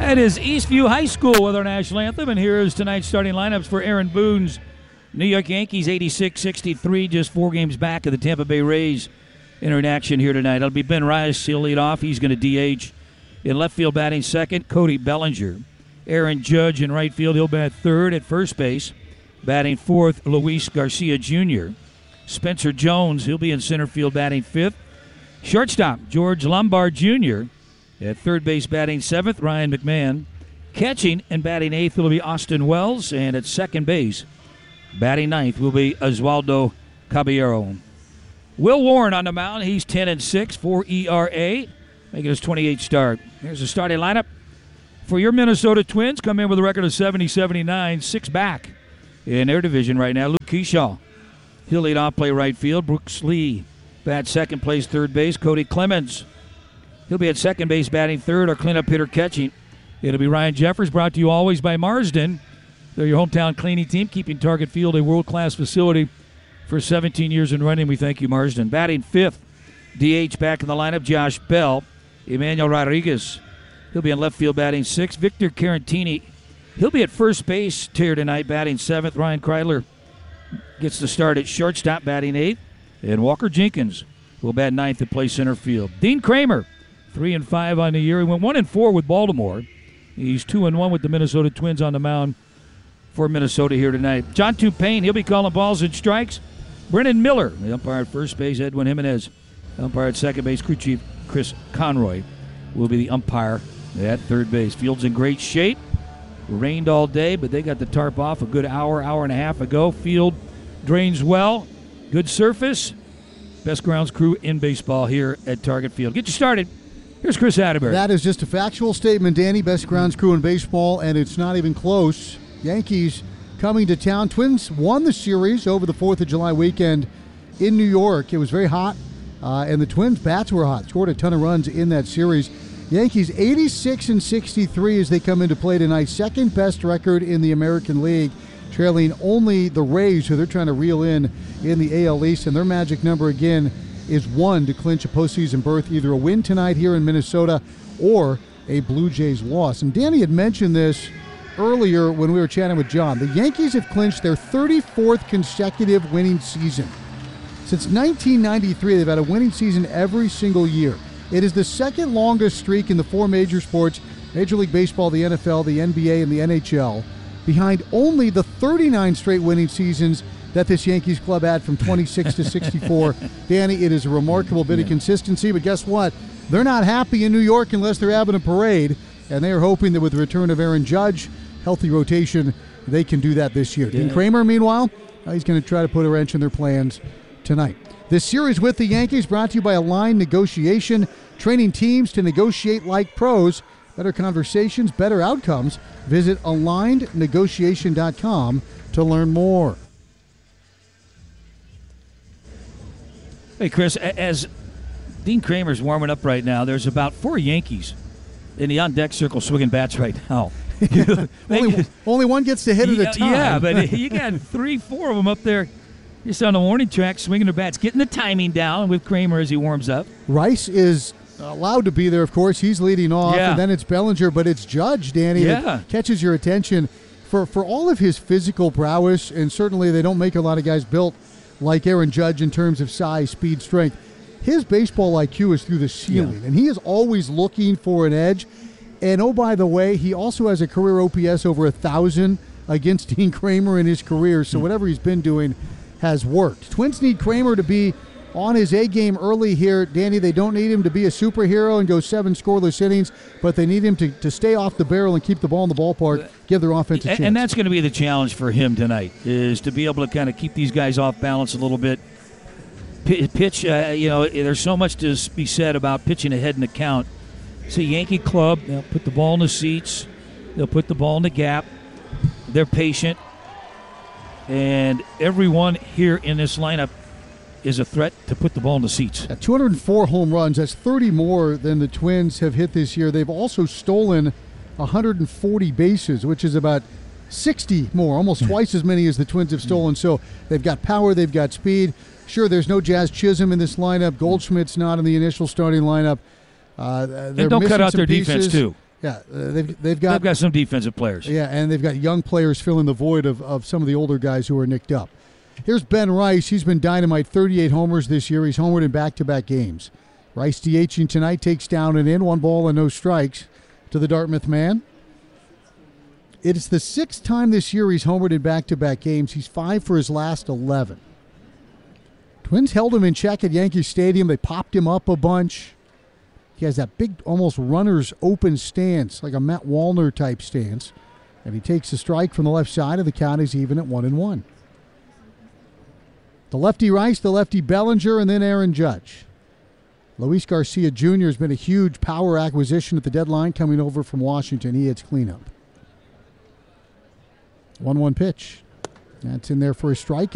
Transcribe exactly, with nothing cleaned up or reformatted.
That is Eastview High School with our national anthem, and here is tonight's starting lineups for Aaron Boone's New York Yankees, eighty-six sixty-three, just four games back of the Tampa Bay Rays. Entering action here tonight. It'll be Ben Rice. He'll lead off. He's going to D H. In left field batting second, Cody Bellinger. Aaron Judge in right field. He'll bat third. At first base, batting fourth, Luis Garcia Junior Spencer Jones, he'll be in center field batting fifth. Shortstop, George Lombard Junior At third base batting seventh, Ryan McMahon. Catching and batting eighth will be Austin Wells. And at second base, batting ninth will be Oswaldo Caballero. Will Warren on the mound. He's ten and six, four E R A, making his twenty-eighth start. Here's the starting lineup for your Minnesota Twins. Come in with a record of seventy seventy-nine, six back in their division right now. Luke Keyshaw, he'll lead off, play right field. Brooks Lee bats second, plays third base. Cody Clemens, he'll be at second base batting third, or cleanup hitter catching. It'll be Ryan Jeffers, brought to you always by Marsden. They're your hometown cleaning team, keeping Target Field a world-class facility for seventeen years and running. We thank you, Marsden. Batting fifth, D H back in the lineup, Josh Bell. Emmanuel Rodriguez, he'll be in left field batting sixth. Victor Carantini, he'll be at first base here tonight batting seventh. Ryan Kreidler gets the start at shortstop batting eighth. And Walker Jenkins will bat ninth and play center field. Dean Kramer, three and five on the year. He went one and four with Baltimore. He's two and one with the Minnesota Twins on the mound for Minnesota here tonight. John Tupain, he'll be calling balls and strikes. Brennan Miller, the umpire at first base. Edwin Jimenez, umpire at second base. Crew chief Chris Conroy will be the umpire at third base. Field's in great shape. Rained all day, but they got the tarp off a good hour, hour and a half ago. Field drains well. Good surface. Best grounds crew in baseball here at Target Field. Get you started. Here's Chris Atterbury. That is just a factual statement, Danny. Best grounds crew in baseball, and it's not even close. Yankees coming to town. Twins won the series over the fourth of July weekend in New York. It was very hot, uh, and the Twins' bats were hot. Scored a ton of runs in that series. Yankees eighty-six and sixty-three as they come into play tonight. Second best record in the American League, trailing only the Rays, who they're trying to reel in in the A L East. And their magic number, again, is one to clinch a postseason berth, either a win tonight here in Minnesota or a Blue Jays loss. And Danny had mentioned this earlier when we were chatting with John. The Yankees have clinched their thirty-fourth consecutive winning season. Since nineteen ninety-three, they've had a winning season every single year. It is the second longest streak in the four major sports, Major League Baseball, the N F L, the N B A, and the N H L, behind only the thirty-nine straight winning seasons that this Yankees club had from twenty-six to sixty-four. Danny, it is a remarkable bit yeah. of consistency, but guess what? They're not happy in New York unless they're having a parade, and they are hoping that with the return of Aaron Judge, healthy rotation, they can do that this year. Yeah. Dean Kramer, meanwhile, he's going to try to put a wrench in their plans tonight. This series with the Yankees brought to you by Aligned Negotiation, training teams to negotiate like pros. Better conversations, better outcomes. Visit aligned negotiation dot com to learn more. Hey, Chris, as Dean Kramer's warming up right now, there's about four Yankees in the on-deck circle swinging bats right now. only, only one gets to hit yeah, at a time. Yeah, but you got three, four of them up there just on the warning track swinging their bats, getting the timing down with Kramer as he warms up. Rice is allowed to be there, of course. He's leading off, yeah. and then it's Bellinger, but it's Judge, Danny, yeah. that catches your attention. For, for all of his physical prowess, and certainly they don't make a lot of guys built like Aaron Judge in terms of size, speed, strength, his baseball I Q is through the ceiling, yeah. and he is always looking for an edge. And, oh, by the way, he also has a career O P S over one thousand against Dean Kramer in his career, so whatever he's been doing has worked. Twins need Kramer to be on his A game early here. Danny, they don't need him to be a superhero and go seven scoreless innings, but they need him to, to stay off the barrel and keep the ball in the ballpark, give their offense a chance. And that's going to be the challenge for him tonight, is to be able to kind of keep these guys off balance a little bit. P- pitch, uh, you know, there's so much to be said about pitching ahead in the count. It's a Yankee club. They'll put the ball in the seats. They'll put the ball in the gap. They're patient. And everyone here in this lineup is a threat to put the ball in the seats. At two hundred four home runs, that's thirty more than the Twins have hit this year. They've also stolen one hundred forty bases, which is about sixty more, almost twice as many as the Twins have stolen. So they've got power, they've got speed. Sure, there's no Jazz Chisholm in this lineup. Goldschmidt's not in the initial starting lineup. Uh, and don't cut out their pieces. defense, too. Yeah, uh, they've they've got they've got some defensive players. Yeah, and they've got young players filling the void of, of some of the older guys who are nicked up. Here's Ben Rice. He's been dynamite, thirty-eight homers this year. He's homered in back-to-back games. Rice DHing tonight, takes down and in, one ball and no strikes to the Dartmouth man. It is the sixth time this year he's homered in back-to-back games. He's five for his last eleven. Twins held him in check at Yankee Stadium. They popped him up a bunch. He has that big, almost runner's open stance, like a Matt Wallner type stance. And he takes a strike from the left side, and the count is even at one and one. The lefty Rice, the lefty Bellinger, and then Aaron Judge. Luis Garcia Junior has been a huge power acquisition at the deadline, coming over from Washington. He hits cleanup. one one pitch. That's in there for a strike.